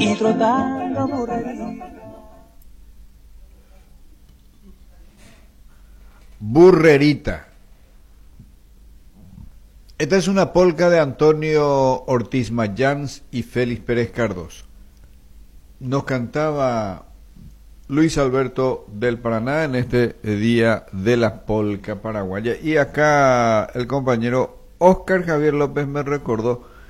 y trotando burrerita. Burrerita. Esta es una polca de Antonio Ortiz Mayans y Félix Pérez Cardoso. Nos cantaba Luis Alberto del Paraná en este día de la polca paraguaya. Y acá el compañero Oscar Javier López me recordó